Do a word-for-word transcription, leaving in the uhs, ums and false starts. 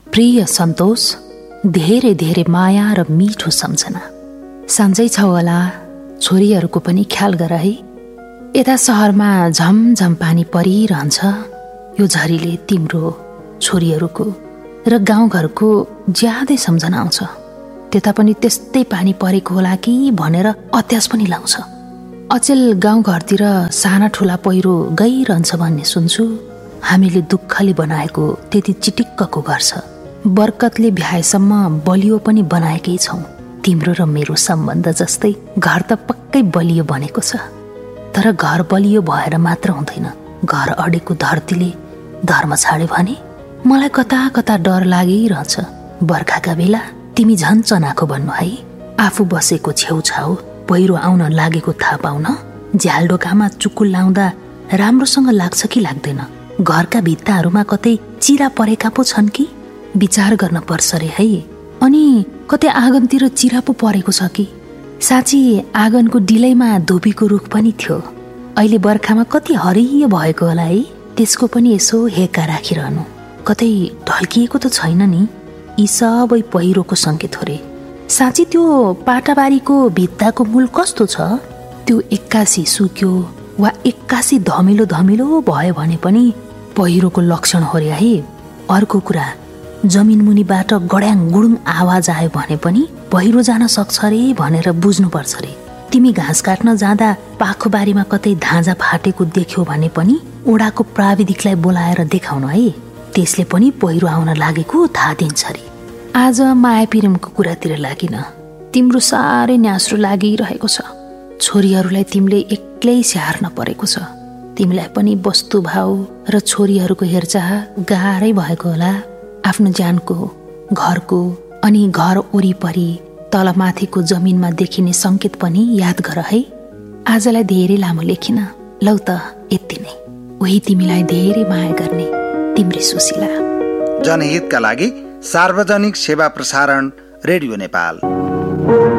प्रिय सन्तोष, धेरै धेरै माया र मिठो सम्झना। सन्चै छौ होला, छोरीहरूको पनि ख्याल गर है। यता सहरमा झमझम पानी परिरहन्छ। यो झरीले तिम्रो, छोरीहरूको र गाउँघरको ज्यादै सम्झना आउँछ। त्यता पनि त्यस्तै पानी परेको होला कि भनेर अत्यास पनि लाउँछ। अचेल गाउँघरतिर साना ठुला पहिरो गइरहन्छ भन्ने सुन्छु। हामीले दुःखले बनाएको त्यति चिटिक्कको घर छ। बरकतले भ्याएसम्म बलियो पनि बनाएकै छौँ। तिम्रो र मेरो सम्बन्ध जस्तै घर त पक्कै बलियो बनेको छ। तर घर बलियो भएर मात्र हुँदैन, घर अडेको धरतीले धर्म छाड्यो भने। मलाई कता कता डर लागिरहन्छ। बर्खाका बेला तिमी झन् चनाखो भन्नु है। आफू बसेको छेउछाउ पहिरो आउन लागेको थाहा पाउन झ्यालडोकामा चुकुल लाउँदा राम्रोसँग लाग्छ कि लाग्दैन? घरका भित्ताहरूमा कतै चिरा परेका पो छन् कि? विचार गर्न पर्छ रे है। अनि कतै आँगनतिर चिरा पो परेको छ कि? साँच्ची आँगनको डिलैमा धोबीको रुख पनि थियो। अहिले बर्खामा कति हरियो भएको होला है। त्यसको पनि यसो हेका राखिरहनु। कतै ढल्किएको त छैन नि? यी सबै पहिरोको सङ्केत हो रे। साँच्ची त्यो पाटाबारीको भित्ताको मूल कस्तो छ? त्यो एक्कासी सुक्यो वा एक्कासी धमिलो धमिलो भयो भने पनि पहिरोको लक्षण हो रे है। अर्को कुरा, जमिन मुनिबाट गड्याङ गुडुङ आवाज आयो भने पनि पहिरो जान सक्छ रे भनेर बुझ्नुपर्छ रे। तिमी घाँस काट्न जाँदा पाखो बारीमा कतै धाँजा फाटेको देख्यो भने पनि ओडाको प्राविधिकलाई बोलाएर देखाउनु है। त्यसले पनि पहिरो आउन लागेको थाहा दिन्छ रे। आज माया प्रेमको कुरातिर लागिन। तिम्रो साह्रै न्यास्रो लागिरहेको छ। छोरीहरूलाई तिमीले एक्लै स्याहार्न परेको छ। तिमीलाई पनि वस्तुभाव र छोरीहरूको हेरचाह गाह्रै भएको होला। आफ्नो ज्यानको, घरको अनि घर वरिपरि तलमाथिको जमिनमा देखिने सङ्केत पनि याद गर है। आजलाई धेरै लामो लेखिन। लौ त यति नै। उही तिमीलाई धेरै माया गर्ने तिम्री सुशीला। जनहितका लागि सार्वजनिक सेवा प्रसारण रेडियो नेपाल।